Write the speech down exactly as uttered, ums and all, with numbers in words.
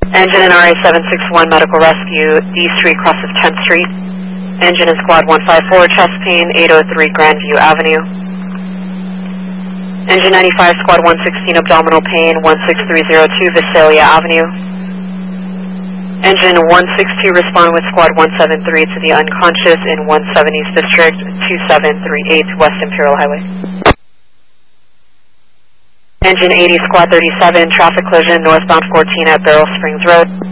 Engine in R A seven six one Medical Rescue, D Street, cross of tenth Street. Engine in Squad one five four, chest pain, eight oh three Grandview Avenue. Engine ninety-five, Squad one sixteen, abdominal pain, one six three zero two Visalia Avenue. Engine one six two, respond with Squad one seven three to the unconscious in one seventy East District, two seven three eight West Imperial Highway. Engine eighty, Squad thirty-seven, traffic collision northbound fourteen at Barrel Springs Road.